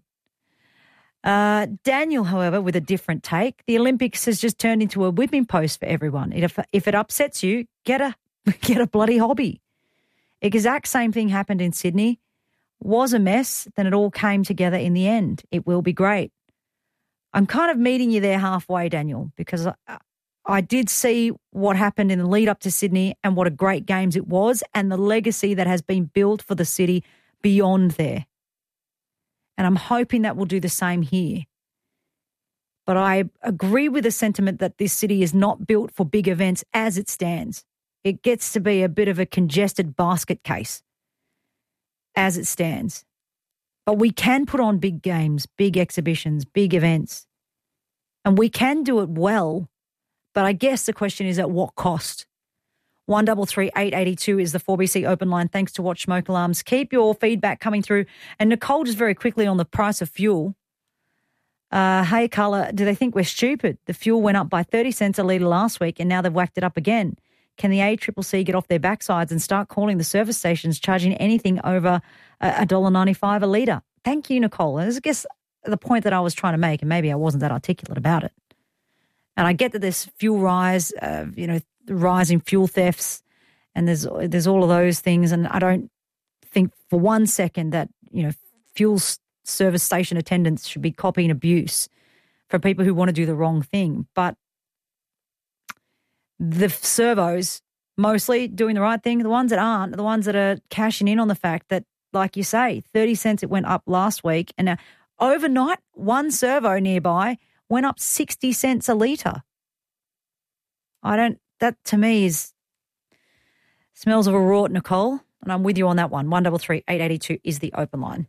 Daniel, however, with a different take, the Olympics has just turned into a whipping post for everyone. If it upsets you, get a bloody hobby. Exact same thing happened in Sydney. Was a mess, then it all came together in the end. It will be great. I'm kind of meeting you there halfway, Daniel, because I did see what happened in the lead up to Sydney and what a great Games it was, and the legacy that has been built for the city beyond there. And I'm hoping that will do the same here. But I agree with the sentiment that this city is not built for big events as it stands. It gets to be a bit of a congested basket case as it stands. But we can put on big games, big exhibitions, big events. And we can do it well. But I guess the question is at what cost? 133 882 is the 4BC open line. Thanks to Watch Smoke Alarms. Keep your feedback coming through. And Nicole, just very quickly on the price of fuel. Hey, Carla, do they think we're stupid? The fuel went up by 30 cents a litre last week and now they've whacked it up again. Can the ACCC get off their backsides and start calling the service stations charging anything over $1.95 a litre? Thank you, Nicole. That's, I guess, the point that I was trying to make, and maybe I wasn't that articulate about it. And I get that there's fuel rise, the rise in fuel thefts, and there's all of those things. And I don't think for one second that, fuel service station attendants should be copying abuse for people who want to do the wrong thing. But the servos mostly doing the right thing. The ones that aren't are the ones that are cashing in on the fact that, like you say, 30 cents it went up last week. And now overnight, one servo nearby went up 60 cents a litre. That to me smells of a rort, Nicole. And I'm with you on that one. 133 882 is the open line.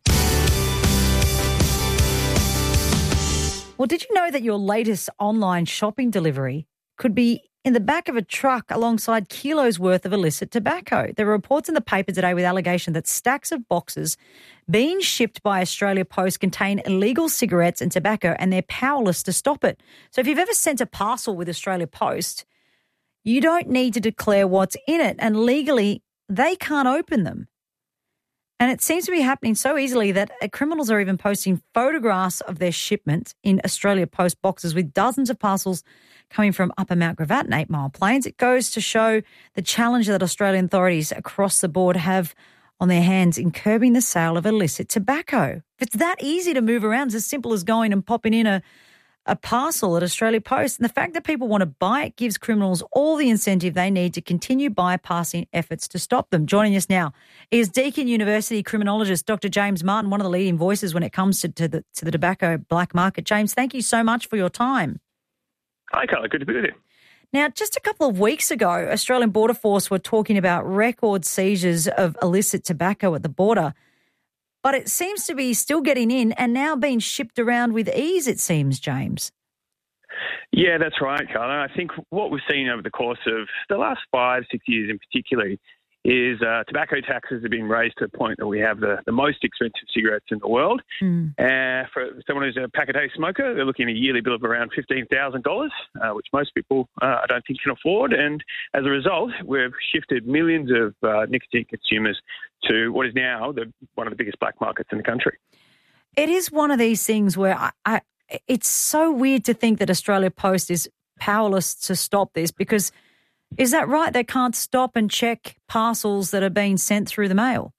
Well, did you know that your latest online shopping delivery could be in the back of a truck alongside kilos worth of illicit tobacco? There are reports in the paper today with allegation that stacks of boxes being shipped by Australia Post contain illegal cigarettes and tobacco, and they're powerless to stop it. So if you've ever sent a parcel with Australia Post, you don't need to declare what's in it, and legally they can't open them. And it seems to be happening so easily that criminals are even posting photographs of their shipment in Australia Post boxes with dozens of parcels coming from Upper Mount Gravatt and 8 Mile Plains. It goes to show the challenge that Australian authorities across the board have on their hands in curbing the sale of illicit tobacco. If it's that easy to move around, it's as simple as going and popping in a parcel at Australia Post. And the fact that people want to buy it gives criminals all the incentive they need to continue bypassing efforts to stop them. Joining us now is Deakin University criminologist Dr. James Martin, one of the leading voices when it comes to the tobacco black market. James, thank you so much for your time. Hi, Carla. Good to be with you. Now, just a couple of weeks ago, Australian Border Force were talking about record seizures of illicit tobacco at the border. But it seems to be still getting in and now being shipped around with ease, it seems, James. Yeah, that's right, Carla. I think what we've seen over the course of the last 5-6 years in particular is tobacco taxes have been raised to the point that we have the most expensive cigarettes in the world. For someone who's a pack-a-day smoker, they're looking at a yearly bill of around $15,000, which most people I don't think can afford. And as a result, we've shifted millions of nicotine consumers to what is now one of the biggest black markets in the country. It is one of these things where it's so weird to think that Australia Post is powerless to stop this, because is that right? They can't stop and check parcels that are being sent through the mail?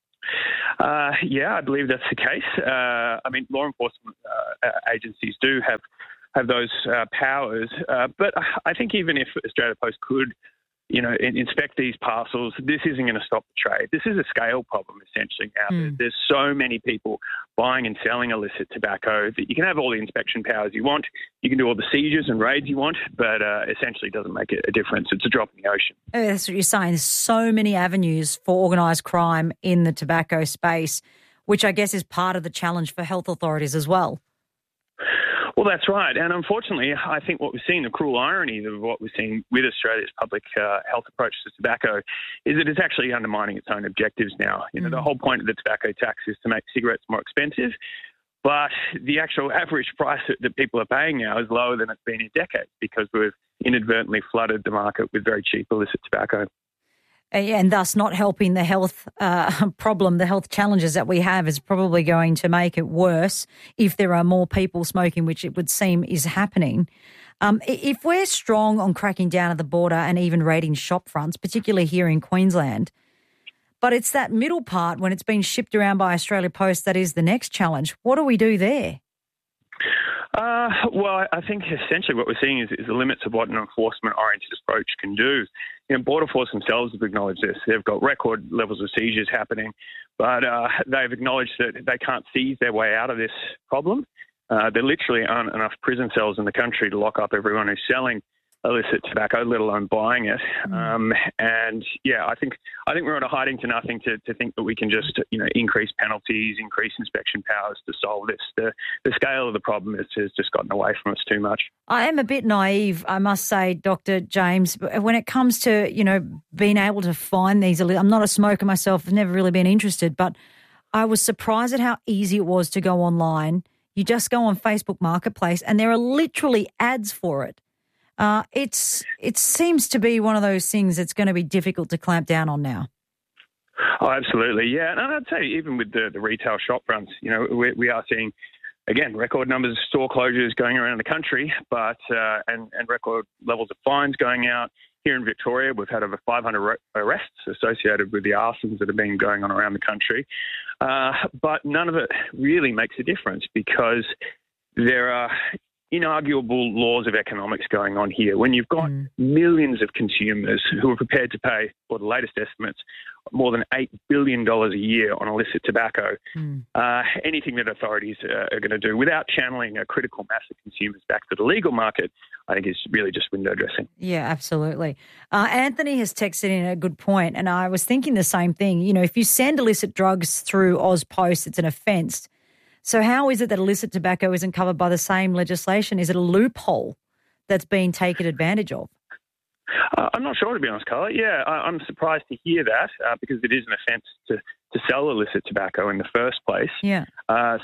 Yeah, I believe that's the case. I mean, law enforcement agencies do have those powers, but I think even if Australia Post could, inspect these parcels, this isn't going to stop the trade. This is a scale problem, essentially, now. There's so many people buying and selling illicit tobacco that you can have all the inspection powers you want, you can do all the seizures and raids you want, but essentially it doesn't make a difference. It's a drop in the ocean. That's what you're saying. There's so many avenues for organised crime in the tobacco space, which I guess is part of the challenge for health authorities as well. Well, that's right. And unfortunately, I think what we're seeing, the cruel irony of what we're seeing with Australia's public health approach to tobacco, is that it's actually undermining its own objectives now. The whole point of the tobacco tax is to make cigarettes more expensive, but the actual average price that people are paying now is lower than it's been in decades, because we've inadvertently flooded the market with very cheap illicit tobacco. And thus not helping the health problem, the health challenges that we have, is probably going to make it worse if there are more people smoking, which it would seem is happening. If we're strong on cracking down at the border and even raiding shop fronts, particularly here in Queensland, but it's that middle part when it's been shipped around by Australia Post that is the next challenge. What do we do there? Well, I think essentially what we're seeing is the limits of what an enforcement-oriented approach can do. Border Force themselves have acknowledged this. They've got record levels of seizures happening, but they've acknowledged that they can't seize their way out of this problem. There literally aren't enough prison cells in the country to lock up everyone who's selling illicit tobacco, let alone buying it. And yeah, I think we're on a hiding to nothing to think that we can just increase penalties, increase inspection powers to solve this. The scale of the problem has just gotten away from us too much. I am a bit naive, I must say, Dr. James, when it comes to being able to find these. I'm not a smoker myself. I've never really been interested, but I was surprised at how easy it was to go online. You just go on Facebook Marketplace, and there are literally ads for it. It seems to be one of those things that's going to be difficult to clamp down on now. Oh, absolutely, yeah. And I'd say even with the retail shop fronts, we are seeing, again, record numbers of store closures going around the country, but and record levels of fines going out. Here in Victoria, we've had over 500 arrests associated with the arsons that have been going on around the country. But none of it really makes a difference, because there are inarguable laws of economics going on here. When you've got millions of consumers who are prepared to pay, or the latest estimates, more than $8 billion a year on illicit tobacco, anything that authorities are going to do without channeling a critical mass of consumers back to the legal market, I think is really just window dressing. Yeah, absolutely. Anthony has texted in a good point, and I was thinking the same thing. If you send illicit drugs through AusPost, it's an offence. So how is it that illicit tobacco isn't covered by the same legislation? Is it a loophole that's being taken advantage of? I'm not sure, to be honest, Carla. Yeah, I'm surprised to hear that because it is an offence to sell illicit tobacco in the first place. Yeah. I'm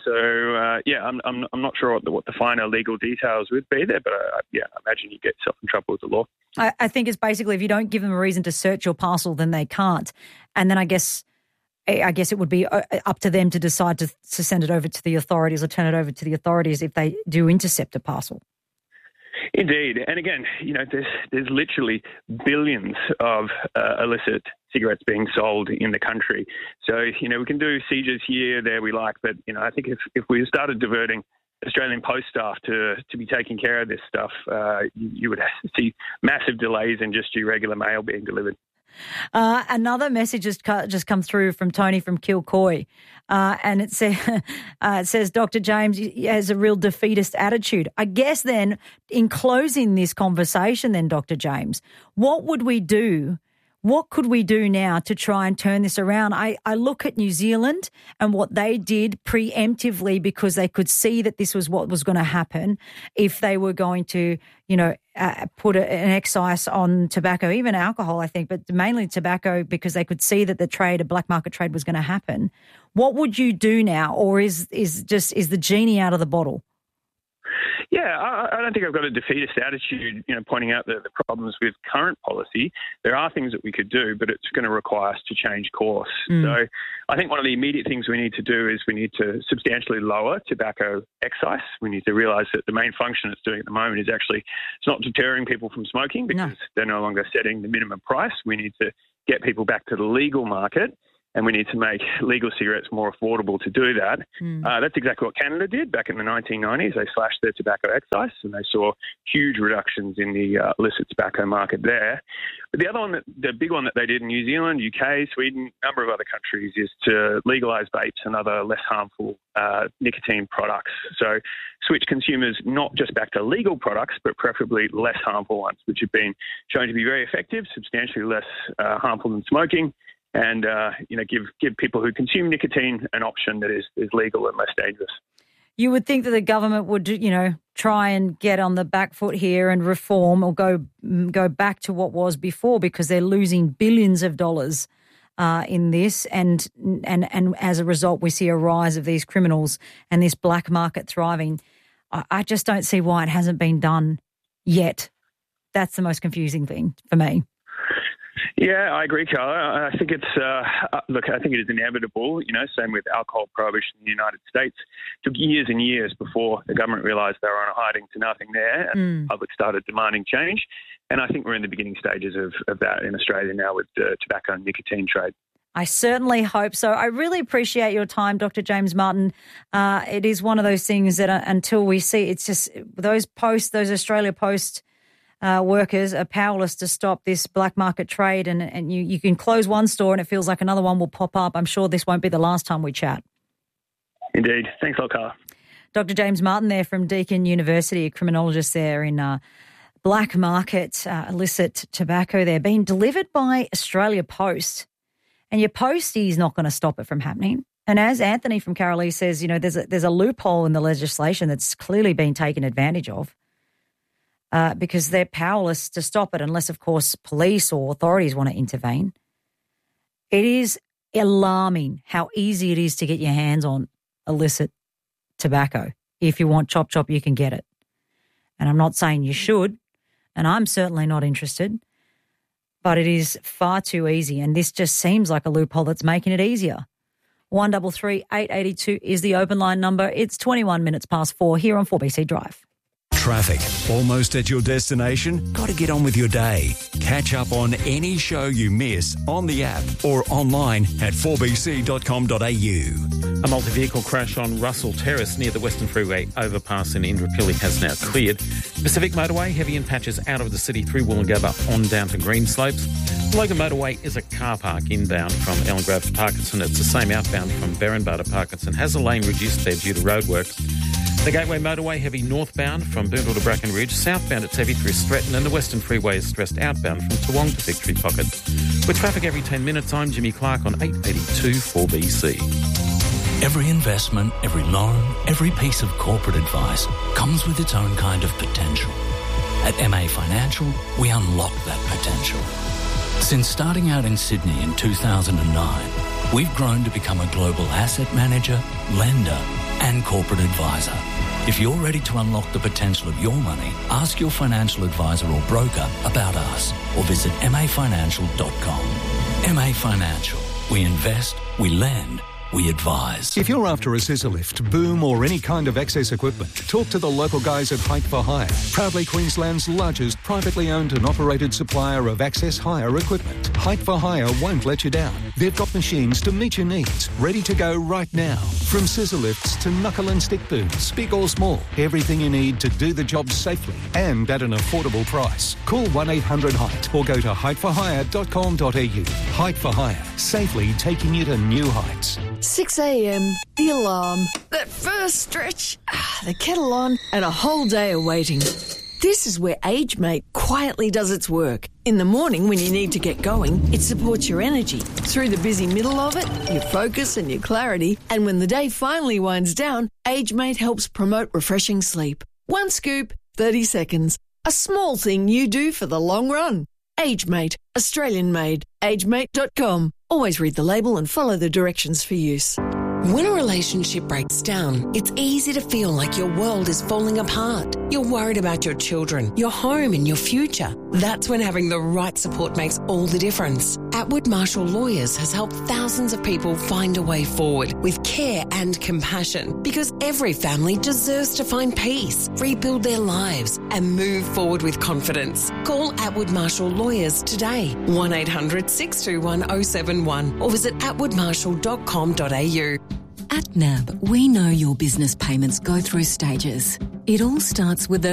not sure what the finer legal details would be there, but I imagine you get yourself in trouble with the law. I think it's basically if you don't give them a reason to search your parcel, then they can't. And then I guess it would be up to them to decide to send it over to the authorities or turn it over to the authorities if they do intercept a parcel. Indeed. And again, there's literally billions of illicit cigarettes being sold in the country. So, we can do seizures here, there we like, but, I think if we started diverting Australian Post staff to be taking care of this stuff, you would see massive delays in just your regular mail being delivered. Another message has just come through from Tony from Kilcoy, and it says Dr. James has a real defeatist attitude. I guess then, in closing this conversation then, Dr. James, what would we do What could we do now to try and turn this around? I look at New Zealand and what they did preemptively because they could see that this was what was going to happen if they were going to, put an excise on tobacco, even alcohol, I think, but mainly tobacco because they could see that a black market trade was going to happen. What would you do now, or is the genie out of the bottle? Yeah, I don't think I've got a defeatist attitude, pointing out the problems with current policy. There are things that we could do, but it's going to require us to change course. So I think one of the immediate things we need to do is we need to substantially lower tobacco excise. We need to realise that the main function it's doing at the moment is actually, it's not deterring people from smoking because they're no longer setting the minimum price. We need to get people back to the legal market. And we need to make legal cigarettes more affordable to do that. That's exactly what Canada did back in the 1990s. They slashed their tobacco excise and they saw huge reductions in the illicit tobacco market there. But the other one, the big one that they did in New Zealand, UK, Sweden, a number of other countries, is to legalise vapes and other less harmful nicotine products. So switch consumers not just back to legal products, but preferably less harmful ones, which have been shown to be very effective, substantially less harmful than smoking. And, give people who consume nicotine an option that is legal and less dangerous. You would think that the government would, try and get on the back foot here and reform or go back to what was before because they're losing billions of dollars in this. And as a result, we see a rise of these criminals and this black market thriving. I just don't see why it hasn't been done yet. That's the most confusing thing for me. Yeah, I agree, Carla. I think it's, I think it is inevitable, same with alcohol prohibition in the United States. It took years and years before the government realised they were on a hiding to nothing there and the public started demanding change. And I think we're in the beginning stages of that in Australia now with the tobacco and nicotine trade. I certainly hope so. I really appreciate your time, Dr. James Martin. It is one of those things that until we see, it's just those Australia Post workers are powerless to stop this black market trade and you can close one store and it feels like another one will pop up. I'm sure this won't be the last time we chat. Indeed. Thanks a lot, Carla. Dr. James Martin there from Deakin University, a criminologist there in black market illicit tobacco there, being delivered by Australia Post. And your postie is not going to stop it from happening. And as Anthony from Carolee says, there's a loophole in the legislation that's clearly been taken advantage of. Because they're powerless to stop it unless, of course, police or authorities want to intervene. It is alarming how easy it is to get your hands on illicit tobacco. If you want chop, you can get it. And I'm not saying you should, and I'm certainly not interested, but it is far too easy, and this just seems like a loophole that's making it easier. 133 882 is the open line number. It's 21 minutes past 4 here on 4BC Drive. Traffic. Almost at your destination? Got to get on with your day. Catch up on any show you miss on the app or online at 4bc.com.au. A multi-vehicle crash on Russell Terrace near the Western Freeway overpass in Indooroopilly has now cleared. Pacific Motorway, heavy in patches out of the city through Woolloongabba on down to Greenslopes. The Logan Motorway is a car park inbound from Ellengrove to Parkinson. It's the same outbound from Berrinbar to Parkinson. Has a lane reduced there due to roadworks. The Gateway Motorway, heavy northbound from Boonville to Brackenridge. Southbound, it's heavy through Stretton, and the Western Freeway is stressed outbound from Toowong to Victory Pocket. With traffic every 10 minutes, I'm Jimmy Clark on 882 4BC. Every investment, every loan, every piece of corporate advice comes with its own kind of potential. At MA Financial, we unlock that potential. Since starting out in Sydney in 2009, we've grown to become a global asset manager, lender, and corporate advisor. If you're ready to unlock the potential of your money, ask your financial advisor or broker about us or visit mafinancial.com. MA Financial. We invest, we lend, we advise. If you're after a scissor lift, boom or any kind of access equipment, talk to the local guys at Height for Hire, proudly Queensland's largest privately owned and operated supplier of access hire equipment. Height for Hire won't let you down. They've got machines to meet your needs, ready to go right now. From scissor lifts to knuckle and stick booms, big or small, everything you need to do the job safely and at an affordable price. Call 1-800-HEIGHT or go to heightforhire.com.au. Height for Hire, safely taking you to new heights. 6 a.m, the alarm, that first stretch, the kettle on, and a whole day of waiting. This is where AgeMate quietly does its work. In the morning when you need to get going, it supports your energy. Through the busy middle of it, your focus and your clarity. And when the day finally winds down, AgeMate helps promote refreshing sleep. One scoop, 30 seconds. A small thing you do for the long run. AgeMate, Australian made. AgeMate.com. Always read the label and follow the directions for use. When a relationship breaks down, it's easy to feel like your world is falling apart. You're worried about your children, your home and your future. That's when having the right support makes all the difference. Atwood Marshall Lawyers has helped thousands of people find a way forward with care and compassion, because every family deserves to find peace, rebuild their lives and move forward with confidence. Call Atwood Marshall Lawyers today, 1-800-621-071 or visit atwoodmarshall.com.au. At NAB, we know your business payments go through stages. It all starts with a